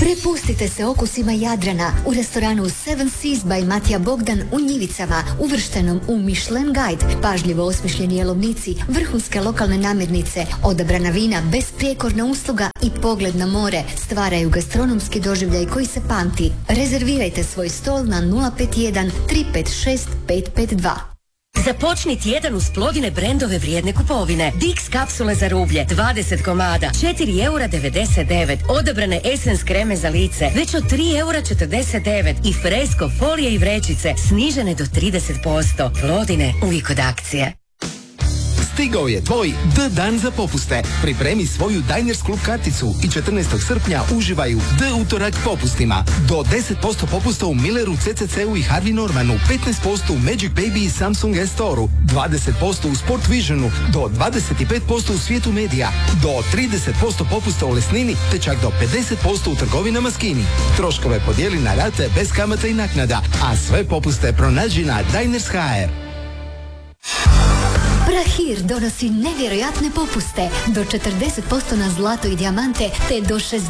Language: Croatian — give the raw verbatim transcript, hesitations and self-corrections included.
Prepustite se okusima Jadrana u restoranu Seven Seas by Matija Bogdan u Njivicama, uvrštenom u Michelin Guide, pažljivo osmišljeni jelovnici, vrhunske lokalne namirnice, odabrana vina, besprijekorna usluga i pogled na more stvaraju gastronomski doživljaj koji se pamti. Rezervirajte svoj stol na nula pet jedan tri pet šest pet pet dva. Započni tjedan uz Plodine brendove vrijedne kupovine. Dix kapsule za rublje, dvadeset komada, četiri eura devedeset devet. Odabrane Essence kreme za lice, već od tri eura četrdeset devet. I Fresco folije i vrećice, snižene do trideset posto. Plodine, uvijek od akcije. Stigao je tvoj D dan za popuste. Pripremi svoju Diners Club karticu i četrnaestog srpnja uživaju D utorak popustima. Do deset posto popusta u Milleru, C C C-u i Harvey Normanu, petnaest posto u Magic Baby i Samsung S Store-u, dvadeset posto u Sport Visionu, do dvadeset pet posto u Svijetu medija, do trideset posto popusta u Lesnini, te čak do pedeset posto u trgovinama Skini. Troškove podijeli na rate bez kamata i naknada, a sve popuste pronađi na Diners dot h r. Prahir donosi nevjerojatne popuste, do četrdeset posto na zlato i dijamante, te do šezdeset